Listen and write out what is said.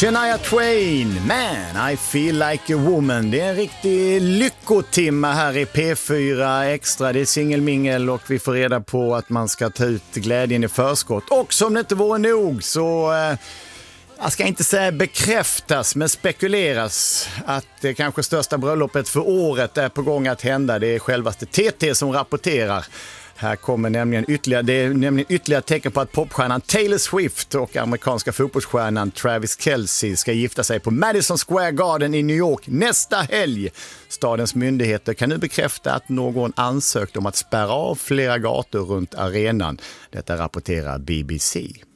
Shania Twain, Man, I feel like a woman. Det är en riktig lyckotimma här i P4 Extra. Det är singelmingel och vi får reda på att man ska ta ut glädjen i förskott. Och som det inte vore nog så, jag ska inte säga bekräftas, men spekuleras att det kanske största bröllopet för året är på gång att hända. Det är självaste TT som rapporterar. Här kommer nämligen ytterligare tecken på att popstjärnan Taylor Swift och amerikanska fotbollsstjärnan Travis Kelce ska gifta sig på Madison Square Garden i New York nästa helg. Stadens myndigheter kan nu bekräfta att någon ansökt om att spärra av flera gator runt arenan. Detta rapporterar BBC.